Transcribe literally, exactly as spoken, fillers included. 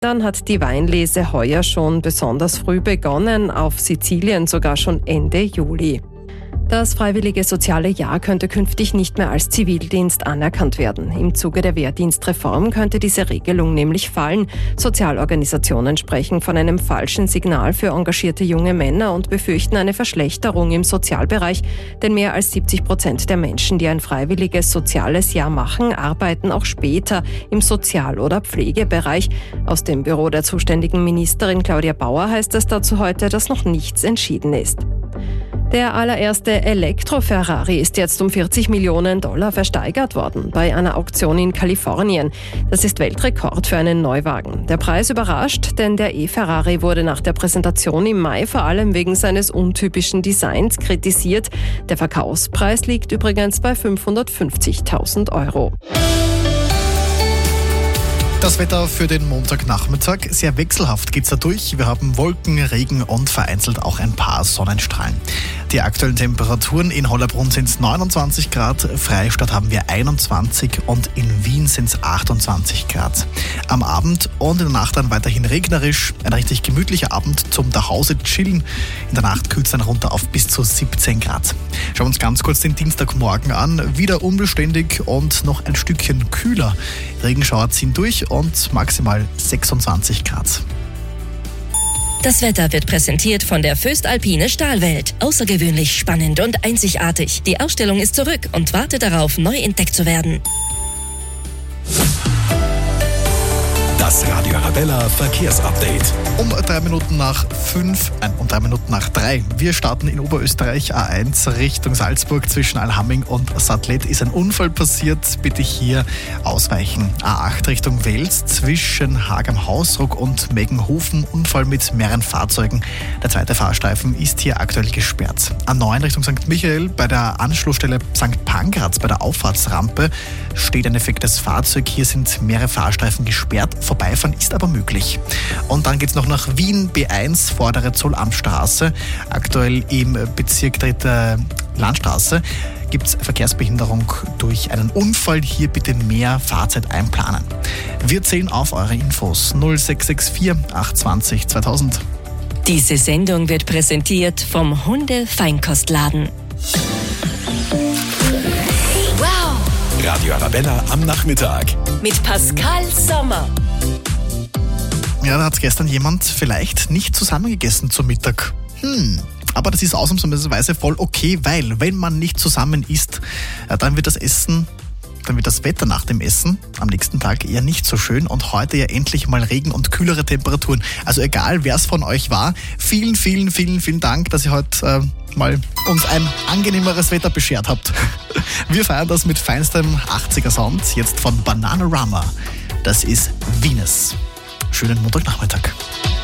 Dann hat die Weinlese heuer schon besonders früh begonnen, auf Sizilien sogar schon Ende Juli. Das freiwillige soziale Jahr könnte künftig nicht mehr als Zivildienst anerkannt werden. Im Zuge der Wehrdienstreform könnte diese Regelung nämlich fallen. Sozialorganisationen sprechen von einem falschen Signal für engagierte junge Männer und befürchten eine Verschlechterung im Sozialbereich. Denn mehr als siebzig Prozent der Menschen, die ein freiwilliges soziales Jahr machen, arbeiten auch später im Sozial- oder Pflegebereich. Aus dem Büro der zuständigen Ministerin Claudia Bauer heißt es dazu heute, dass noch nichts entschieden ist. Der allererste Elektro-Ferrari ist jetzt um vierzig Millionen Dollar versteigert worden bei einer Auktion in Kalifornien. Das ist Weltrekord für einen Neuwagen. Der Preis überrascht, denn der E-Ferrari wurde nach der Präsentation im Mai vor allem wegen seines untypischen Designs kritisiert. Der Verkaufspreis liegt übrigens bei fünfhundertfünfzigtausend Euro. Das Wetter für den Montagnachmittag, sehr wechselhaft geht's da durch. Wir haben Wolken, Regen und vereinzelt auch ein paar Sonnenstrahlen. Die aktuellen Temperaturen in Hollabrunn sind es neunundzwanzig Grad, Freistadt haben wir einundzwanzig und in Wien sind es achtundzwanzig Grad. Am Abend und in der Nacht dann weiterhin regnerisch, ein richtig gemütlicher Abend zum Dahause chillen. In der Nacht kühlt es dann runter auf bis zu siebzehn Grad. Schauen wir uns ganz kurz den Dienstagmorgen an. Wieder unbeständig und noch ein Stückchen kühler. Regenschauer ziehen durch und maximal sechsundzwanzig Grad. Das Wetter wird präsentiert von der Föstalpine Stahlwelt. Außergewöhnlich spannend und einzigartig. Die Ausstellung ist zurück und wartet darauf, neu entdeckt zu werden. Das Radio Arabella Verkehrsupdate. Um drei Minuten nach fünf, nein, um drei Minuten nach drei. Wir starten in Oberösterreich A eins Richtung Salzburg zwischen Alhamming und Sattlet. Ist ein Unfall passiert, bitte hier ausweichen. A acht Richtung Wels zwischen Haag am Hausruck und Meggenhofen. Unfall mit mehreren Fahrzeugen. Der zweite Fahrstreifen ist hier aktuell gesperrt. A neun Richtung Sankt Michael bei der Anschlussstelle Sankt Pankraz bei der Auffahrtsrampe steht ein defektes Fahrzeug. Hier sind mehrere Fahrstreifen gesperrt. Vorbeifahren ist aber möglich. Und dann geht es noch nach Wien, B eins, vordere Zollamtstraße. Aktuell im Bezirk dritte Landstraße gibt es Verkehrsbehinderung durch einen Unfall. Hier bitte mehr Fahrzeit einplanen. Wir zählen auf eure Infos. null sechs sechs vier acht zwei null zweitausend. Diese Sendung wird präsentiert vom Hunde-Feinkostladen. Wow! Radio Arabella am Nachmittag. Mit Pascal Sommer. Ja, da hat gestern jemand vielleicht nicht zusammengegessen zum Mittag. Hm, aber das ist ausnahmsweise voll okay, weil wenn man nicht zusammen isst, dann wird das Essen, dann wird das Wetter nach dem Essen am nächsten Tag eher nicht so schön und heute ja endlich mal Regen und kühlere Temperaturen. Also egal, wer es von euch war, vielen, vielen, vielen, vielen Dank, dass ihr heute äh, mal uns ein angenehmeres Wetter beschert habt. Wir feiern das mit feinstem achtziger Sound, jetzt von Bananarama. Das ist Venus. Schönen Montagnachmittag.